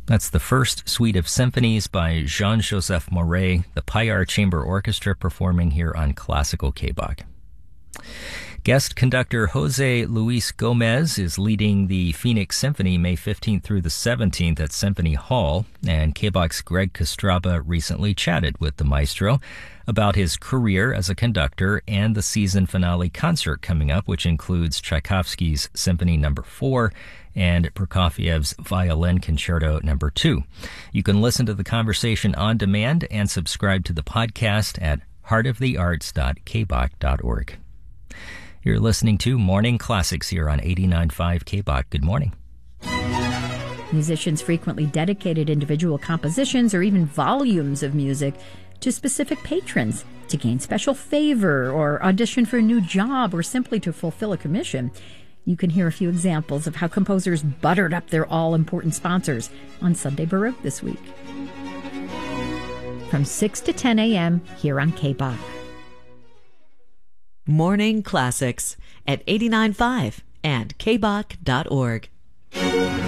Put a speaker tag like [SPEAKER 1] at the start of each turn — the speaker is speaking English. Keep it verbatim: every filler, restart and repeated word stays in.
[SPEAKER 1] That's the first suite of symphonies by Jean-Joseph Moret, the Payar Chamber Orchestra, performing here on Classical K B O C. Guest conductor Jose Luis Gomez is leading the Phoenix Symphony May fifteenth through the seventeenth at Symphony Hall, and K B O C's Greg Kostraba recently chatted with the maestro about his career as a conductor and the season finale concert coming up, which includes Tchaikovsky's Symphony Number four and Prokofiev's Violin Concerto Number two. You can listen to the conversation on demand and subscribe to the podcast at heart of the arts dot k b o c dot org. You're listening to Morning Classics here on eighty-nine point five K B O C. Good morning.
[SPEAKER 2] Musicians frequently dedicated individual compositions or even volumes of music to specific patrons to gain special favor or audition for a new job or simply to fulfill a commission. You can hear a few examples of how composers buttered up their all-important sponsors on Sunday Baroque this week. From six to ten a.m. here on K B O C.
[SPEAKER 3] Morning Classics at eighty-nine point five and k b o c dot org.